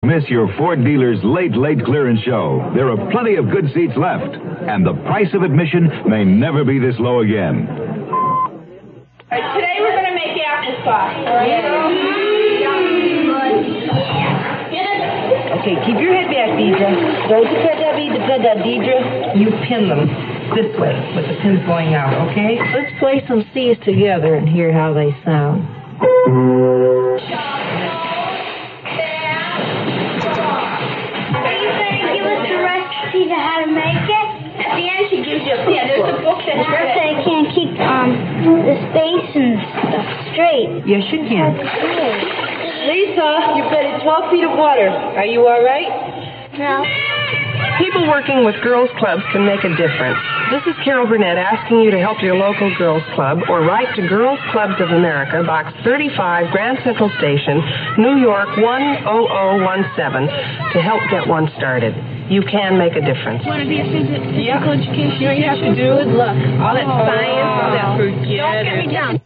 Miss your Ford dealer's late clearance show. There are plenty of good seats left, and the price of admission may never be this low again. Today we're going to make applesauce. Okay, keep your head back, Deidre. Don't depend on Deidre. You pin them this way with the pins going out, okay? Let's play some C's together and hear how they sound. To how to make it. At the end, she gives you there's a book that has First, I can't keep the space and stuff straight. Yes, you can. Lisa, you've got 12 feet of water. Are you all right? No. People working with girls' clubs can make a difference. This is Carol Burnett asking you to help your local girls' club or write to Girls Clubs of America, Box 35, Grand Central Station, New York 10017, to help get one started. You can make a difference. Want to be a physical education? You know what you have to do? Good luck. All that science, all that forget. Don't get me down.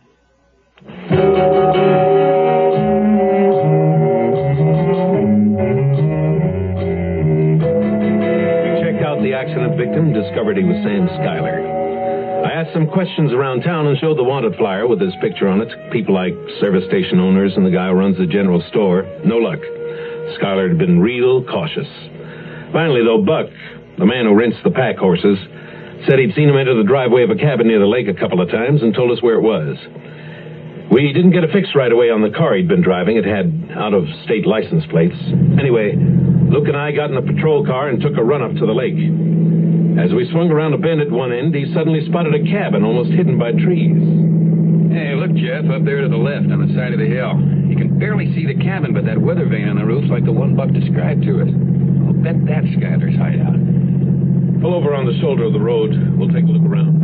We checked out the accident victim, discovered he was Sam Schuyler. I asked some questions around town and showed the wanted flyer with his picture on it. People like service station owners and the guy who runs the general store. No luck. Schuyler had been real cautious. Finally, though, Buck, the man who rents the pack horses, said he'd seen him enter the driveway of a cabin near the lake a couple of times and told us where it was. We didn't get a fix right away on the car he'd been driving. It had out-of-state license plates. Anyway, Luke and I got in a patrol car and took a run up to the lake. As we swung around a bend at one end, he suddenly spotted a cabin almost hidden by trees. Hey, look, Jeff, up there to the left on the side of the hill. You can barely see the cabin, but that weather vane on the roof's like the one Buck described to us. I'll bet that's Schuyler's hideout. Pull over on the shoulder of the road. We'll take a look around.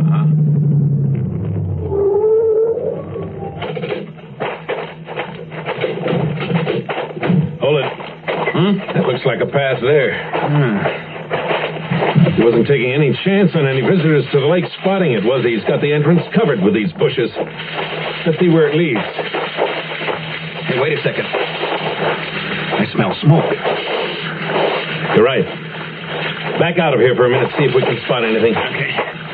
Hold it. That looks like a path there. He wasn't taking any chance on any visitors to the lake spotting it, was he? He's got the entrance covered with these bushes. Let's see where it leads. Hey, wait a second. I smell smoke. You're right. Back out of here for a minute, see if we can spot anything. Okay.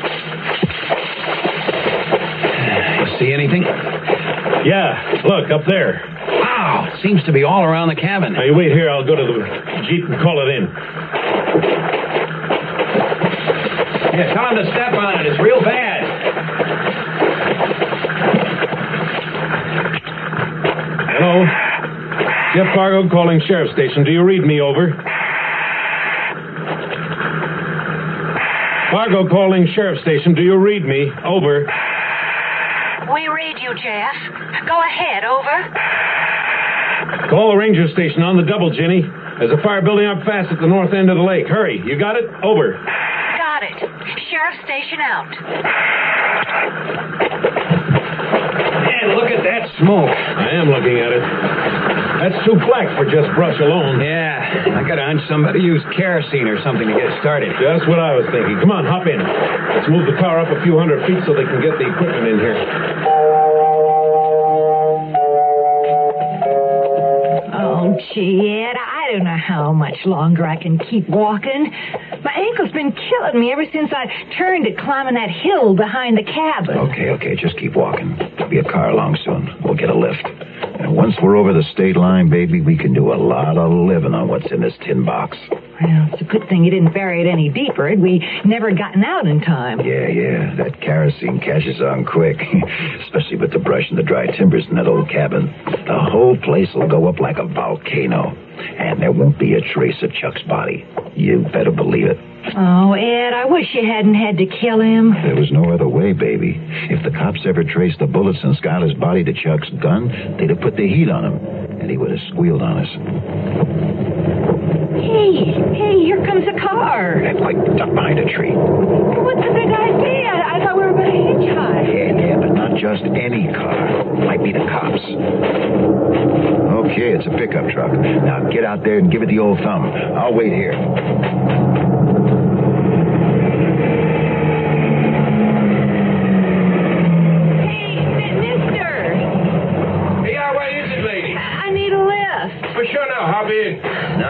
You see anything? Yeah, look, up there. Wow, it seems to be all around the cabin. Now, you wait here. I'll go to the Jeep and call it in. Yeah, tell him to step on it. It's real bad. Hello? Jeff Fargo calling Sheriff's Station. Do you read me? Over. Fargo calling Sheriff's Station. Do you read me? Over. We read you, Jeff. Go ahead, over. Call the ranger station on the double, Ginny. There's a fire building up fast at the north end of the lake. Hurry. You got it? Over. Got it. Sheriff Station out. Man, look at that smoke. I am looking at it. That's too black for just brush alone. Yeah, I got a hunch somebody used kerosene or something to get started. Just what I was thinking. Come on, hop in. Let's move the car up a few hundred feet so they can get the equipment in here. Oh, gee, Ed, I don't know how much longer I can keep walking. My ankle's been killing me ever since I turned at climbing that hill behind the cabin. Okay, just keep walking. There'll be a car along soon. We'll get a lift. And once we're over the state line, baby, we can do a lot of living on what's in this tin box. Well, it's a good thing you didn't bury it any deeper. We'd never gotten out in time. Yeah. That kerosene catches on quick. Especially with the brush and the dry timbers in that old cabin. The whole place will go up like a volcano. And there won't be a trace of Chuck's body. You better believe it. Oh, Ed, I wish you hadn't had to kill him. There was no other way, baby. If the cops ever traced the bullets in Schuyler's body to Chuck's gun, they'd have put the heat on him. And he would have squealed on us. Hey, here comes a car. That like ducked behind a tree. What's the big idea? I thought we were going to hitchhike. Yeah, but not just any car. Might be the cops. Okay, it's a pickup truck. Now get out there and give it the old thumb. I'll wait here.